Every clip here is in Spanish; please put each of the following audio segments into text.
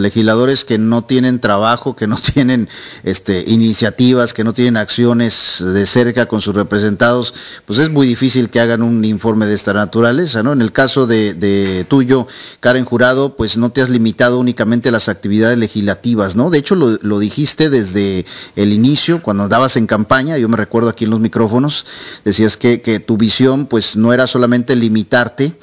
legisladores que no tienen trabajo, que no tienen iniciativas, que no tienen acciones de cerca con sus representados, pues es muy difícil que hagan un informe de esta naturaleza, ¿no? En el caso de tuyo, Karen Jurado, pues no te has limitado únicamente a las actividades legislativas, ¿no? De hecho, lo dijiste desde el inicio, cuando andabas en campaña, yo me recuerdo aquí en los micrófonos, decías que tu visión pues no era solamente limitarte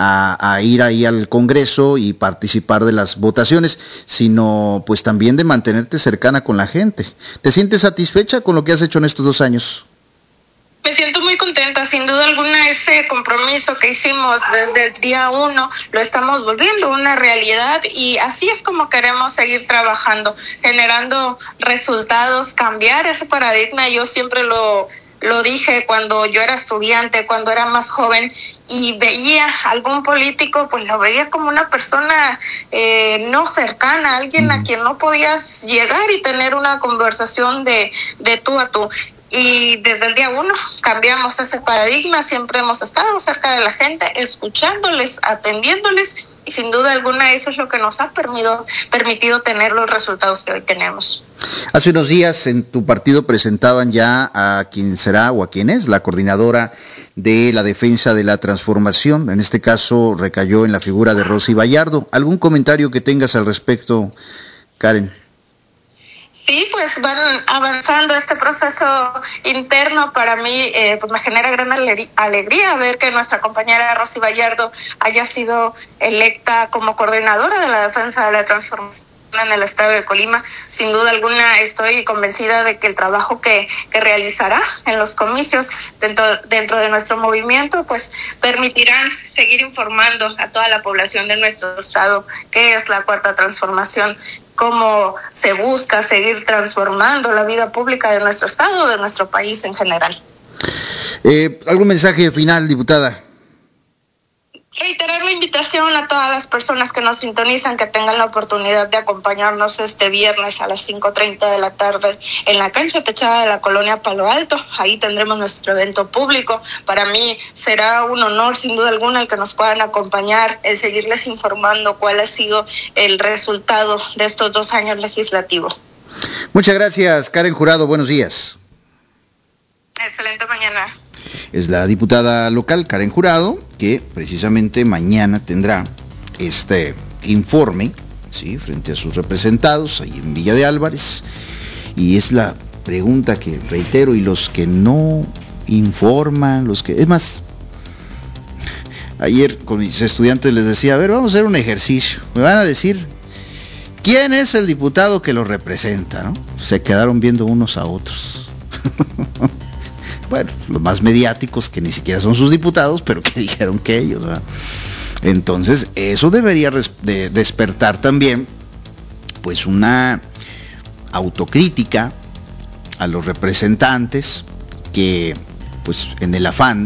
a ir ahí al Congreso y participar de las votaciones, sino pues también de mantenerte cercana con la gente. ¿Te sientes satisfecha con lo que has hecho en estos 2 años? Me siento muy contenta, sin duda alguna ese compromiso que hicimos desde el día 1 lo estamos volviendo una realidad y así es como queremos seguir trabajando, generando resultados, cambiar ese paradigma. Yo siempre lo dije cuando yo era estudiante, cuando era más joven y veía algún político, pues lo veía como una persona no cercana, alguien a quien no podías llegar y tener una conversación de tú a tú. Y desde el día 1 cambiamos ese paradigma, siempre hemos estado cerca de la gente, escuchándoles, atendiéndoles, y sin duda alguna eso es lo que nos ha permitido tener los resultados que hoy tenemos. Hace unos días en tu partido presentaban ya a quien será o a quien es la coordinadora de la defensa de la transformación, en este caso recayó en la figura de Rosy Vallardo. ¿Algún comentario que tengas al respecto, Karen? Sí, pues van avanzando este proceso interno. Para mí pues me genera gran alegría ver que nuestra compañera Rosy Vallardo haya sido electa como coordinadora de la defensa de la transformación en el estado de Colima. Sin duda alguna estoy convencida de que el trabajo que realizará en los comicios dentro de nuestro movimiento pues permitirán seguir informando a toda la población de nuestro estado qué es la cuarta transformación, cómo se busca seguir transformando la vida pública de nuestro estado, de nuestro país en general. ¿Algún mensaje final, diputada? Reiterar la invitación a todas las personas que nos sintonizan, que tengan la oportunidad de acompañarnos este viernes a las 5:30 de la tarde en la cancha techada de la colonia Palo Alto. Ahí tendremos nuestro evento público. Para mí será un honor, sin duda alguna, el que nos puedan acompañar, el seguirles informando cuál ha sido el resultado de estos 2 años legislativos. Muchas gracias, Karen Jurado. Buenos días. Excelente mañana. Es la diputada local Karen Jurado, que precisamente mañana tendrá este informe, ¿sí?, frente a sus representados ahí en Villa de Álvarez. Y es la pregunta que reitero, y los que no informan, es más, ayer con mis estudiantes les decía, a ver, vamos a hacer un ejercicio, me van a decir quién es el diputado que los representa, ¿no? Se quedaron viendo unos a otros. Bueno, los más mediáticos, que ni siquiera son sus diputados, pero que dijeron que ellos, ¿verdad? Entonces, eso debería de despertar también, pues, una autocrítica a los representantes que, pues, en el afán,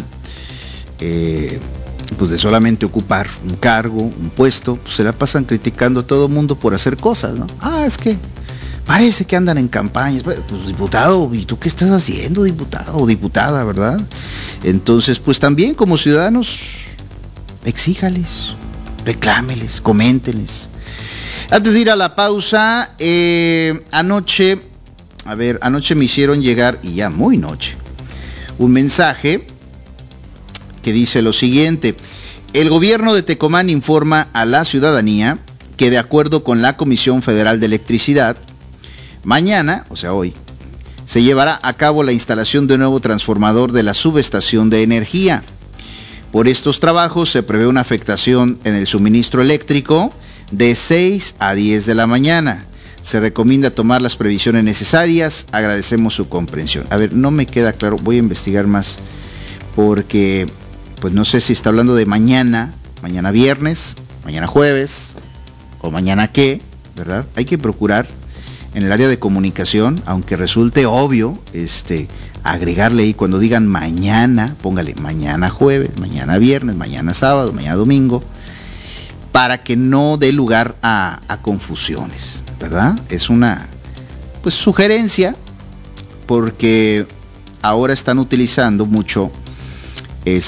pues, de solamente ocupar un cargo, un puesto, pues, se la pasan criticando a todo mundo por hacer cosas, ¿no? Es que parece que andan en campañas. Pues, diputado, ¿y tú qué estás haciendo, diputado o diputada, verdad? Entonces, pues también como ciudadanos, exíjales, reclámeles, coméntenles. Antes de ir a la pausa, anoche me hicieron llegar, y ya muy noche, un mensaje que dice lo siguiente: el gobierno de Tecomán informa a la ciudadanía que, de acuerdo con la Comisión Federal de Electricidad, mañana, o sea hoy, se llevará a cabo la instalación de un nuevo transformador de la subestación de energía. Por estos trabajos se prevé una afectación en el suministro eléctrico de 6 a 10 de la mañana. Se recomienda tomar las previsiones necesarias. Agradecemos su comprensión. A ver, no me queda claro, voy a investigar más, porque pues no sé si está hablando de mañana viernes, mañana jueves, o mañana qué, ¿verdad? Hay que procurar en el área de comunicación, aunque resulte obvio, agregarle ahí cuando digan mañana, póngale mañana jueves, mañana viernes, mañana sábado, mañana domingo, para que no dé lugar a confusiones, ¿verdad? Es una, pues, sugerencia, porque ahora están utilizando mucho,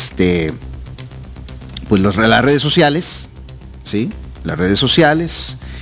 pues las redes sociales, ¿sí? Las redes sociales,